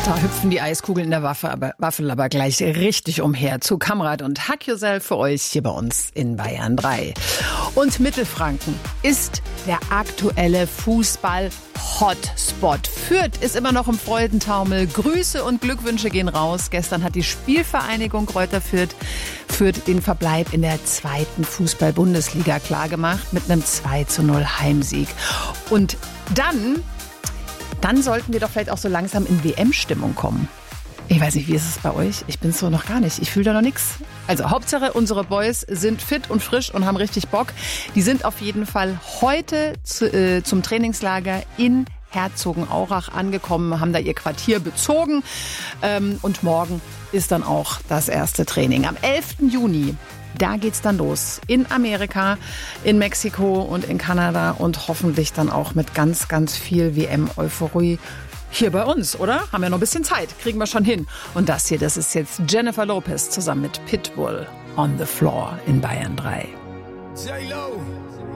Da hüpfen die Eiskugeln in der Waffel aber gleich richtig umher. Zu Kamrat und Hack Yourself für euch hier bei uns in Bayern 3. Und Mittelfranken ist der aktuelle Fußball-Hotspot. Fürth ist immer noch im Freudentaumel. Grüße und Glückwünsche gehen raus. Gestern hat die Spielvereinigung Greuther Fürth den Verbleib in der 2. Fußball-Bundesliga klargemacht mit einem 2:0 Heimsieg. Und dann sollten wir doch vielleicht auch so langsam in WM-Stimmung kommen. Ich weiß nicht, wie ist es bei euch? Ich bin's so noch gar nicht. Ich fühle da noch nichts. Also Hauptsache, unsere Boys sind fit und frisch und haben richtig Bock. Die sind auf jeden Fall heute zum Trainingslager in Herzogenaurach angekommen, haben da ihr Quartier bezogen. Und morgen ist dann auch das erste Training. Am 11. Juni. Da geht's dann los. In Amerika, in Mexiko und in Kanada und hoffentlich dann auch mit ganz, ganz viel WM-Euphorie hier bei uns, oder? Haben wir noch ein bisschen Zeit, kriegen wir schon hin. Und das ist jetzt Jennifer Lopez zusammen mit Pitbull on the Floor in Bayern 3. J-Lo,